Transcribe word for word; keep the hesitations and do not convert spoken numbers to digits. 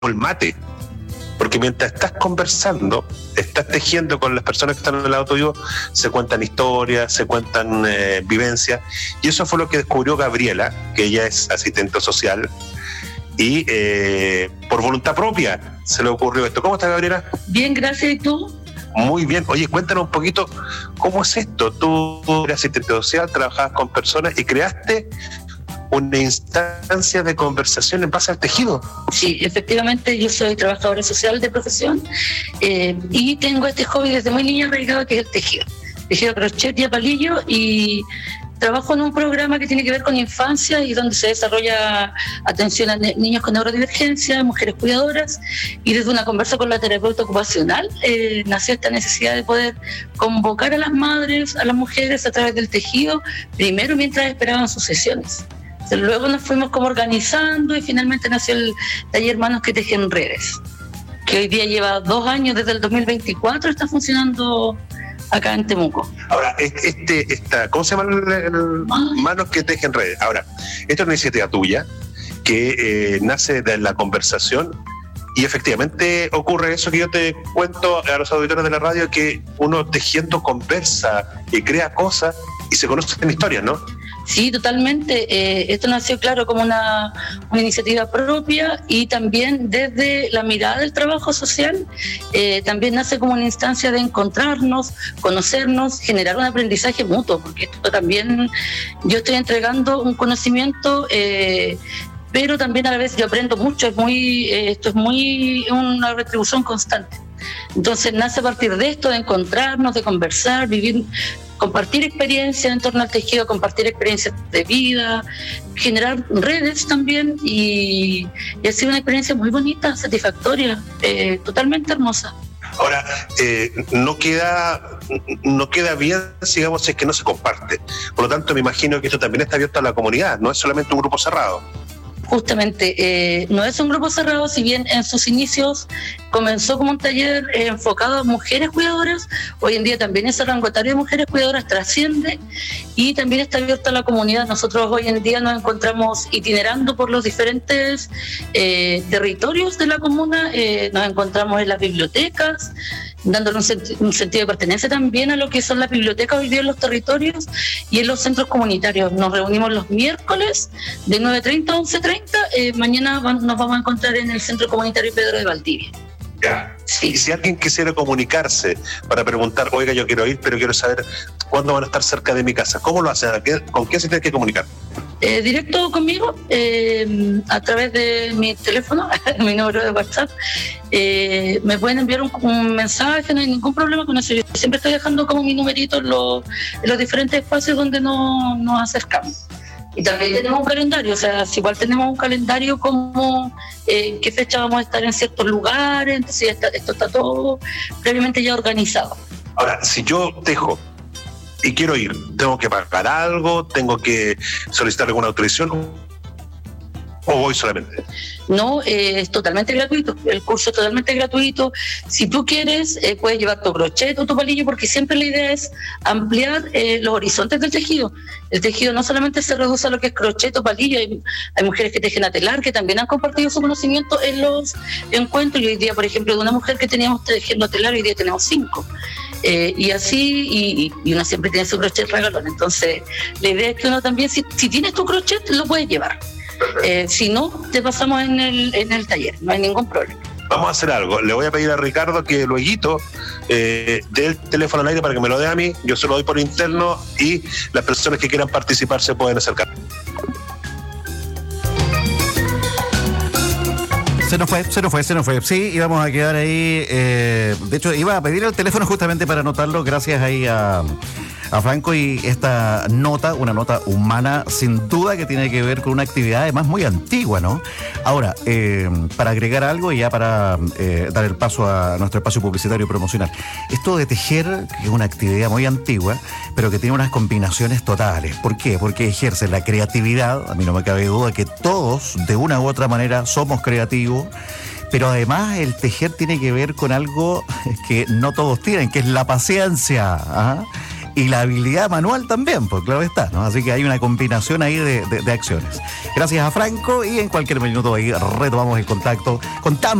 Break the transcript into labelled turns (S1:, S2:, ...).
S1: el mate. Porque mientras estás conversando, estás tejiendo con las personas que están en el lado tuyo, se cuentan historias, se cuentan eh, vivencias. Y eso fue lo que descubrió Gabriela, que ella es asistente social. Y eh, por voluntad propia se le ocurrió esto. ¿Cómo estás, Gabriela?
S2: Bien, gracias. ¿Y tú?
S1: Muy bien. Oye, cuéntanos un poquito, ¿cómo es esto? Tú eres asistente social, trabajabas con personas y creaste una instancia de conversación en base al tejido.
S2: Sí, efectivamente, yo soy trabajadora social de profesión eh, y tengo este hobby desde muy niña arraigado, que es el tejido. Tejido crochet y a palillo, y trabajo en un programa que tiene que ver con infancia y donde se desarrolla atención a ne- niños con neurodivergencia, mujeres cuidadoras, y desde una conversa con la terapeuta ocupacional eh, nació esta necesidad de poder convocar a las madres, a las mujeres a través del tejido, primero mientras esperaban sus sesiones. Luego nos fuimos como organizando y finalmente nació el taller Manos que Tejen Redes, que hoy día lleva dos años, desde el dos mil veinticuatro está funcionando acá en Temuco.
S1: Ahora, este, esta, ¿cómo se llama el, el Manos que Tejen Redes? Ahora, esta es una iniciativa tuya que eh, nace de la conversación y efectivamente ocurre eso que yo te cuento a los auditores de la radio, que uno tejiendo conversa y crea cosas y se conocen historias, ¿no?
S2: Sí, totalmente. Eh, esto nació, claro, como una, una iniciativa propia, y también desde la mirada del trabajo social, eh, también nace como una instancia de encontrarnos, conocernos, generar un aprendizaje mutuo, porque esto también, yo estoy entregando un conocimiento, eh, pero también a la vez yo aprendo mucho. Es muy, eh, esto es muy una retribución constante. Entonces nace a partir de esto, de encontrarnos, de conversar, vivir, compartir experiencias en torno al tejido, compartir experiencias de vida, generar redes también, y, y ha sido una experiencia muy bonita, satisfactoria, eh, totalmente hermosa.
S1: Ahora, eh, no queda no queda bien, digamos, si es que no se comparte. Por lo tanto, me imagino que esto también está abierto a la comunidad, no es solamente un grupo cerrado.
S2: Justamente, eh, no es un grupo cerrado, si bien en sus inicios comenzó como un taller eh, enfocado a mujeres cuidadoras. Hoy en día también ese rango etario de mujeres cuidadoras trasciende y también está abierto a la comunidad. Nosotros hoy en día nos encontramos itinerando por los diferentes eh, territorios de la comuna, eh, nos encontramos en las bibliotecas, dándole un, senti- un sentido de pertenencia también a lo que son las bibliotecas hoy día en los territorios y en los centros comunitarios. Nos reunimos los miércoles de nueve treinta a once treinta, eh, mañana van, nos vamos a encontrar en el Centro Comunitario Pedro de Valdivia.
S1: Ya. Sí. Y si alguien quisiera comunicarse para preguntar, oiga, yo quiero ir, pero quiero saber cuándo van a estar cerca de mi casa, ¿cómo lo hacen? ¿Con quién se tiene que comunicar?
S2: Eh, directo conmigo, eh, a través de mi teléfono, mi número de WhatsApp. Eh, me pueden enviar un, un mensaje, no hay ningún problema con eso. Yo siempre estoy dejando como mi numerito en los, en los diferentes espacios donde no, nos acercamos. Y también tenemos un calendario, o sea, si igual tenemos un calendario como eh, en qué fecha vamos a estar en ciertos lugares, entonces está, esto está todo previamente ya organizado.
S1: Ahora, si yo tejo y quiero ir, ¿tengo que pagar algo? ¿Tengo que solicitar alguna autorización? ¿O voy solamente?
S2: No, eh, es totalmente gratuito. El curso es totalmente gratuito. Si tú quieres, eh, puedes llevar tu crochet o tu palillo, porque siempre la idea es ampliar eh, los horizontes del tejido. El tejido no solamente se reduce a lo que es crochet o palillo. Hay, hay mujeres que tejen a telar, que también han compartido su conocimiento en los encuentros. Y hoy día, por ejemplo, de una mujer que teníamos tejiendo a telar, hoy día tenemos cinco. Eh, y así, y, y uno siempre tiene su crochet regalón. Entonces, la idea es que uno también, si, si tienes tu crochet, lo puedes llevar. Eh, si no, te pasamos en el, en el taller, no hay ningún problema.
S1: Vamos a hacer algo, le voy a pedir a Ricardo que luego eh, dé el teléfono al aire para que me lo dé a mí, yo se lo doy por interno y las personas que quieran participar se pueden acercar.
S3: Se nos fue, se nos fue, se nos fue. Sí, íbamos a quedar ahí. Eh, de hecho, iba a pedir el teléfono justamente para anotarlo, gracias ahí a, a Franco, y esta nota, una nota humana, sin duda que tiene que ver con una actividad además muy antigua, ¿no? Ahora, eh, para agregar algo y ya para eh, dar el paso a nuestro espacio publicitario y promocional. Esto de tejer, que es una actividad muy antigua, pero que tiene unas combinaciones totales. ¿Por qué? Porque ejerce la creatividad. A mí no me cabe duda que todos, de una u otra manera, somos creativos. Pero además el tejer tiene que ver con algo que no todos tienen, que es la paciencia. ¿Ah? y la habilidad manual también, pues claro está, ¿no? Así que hay una combinación ahí de, de, de acciones. Gracias a Franco y en cualquier minuto ahí retomamos el contacto. Contamos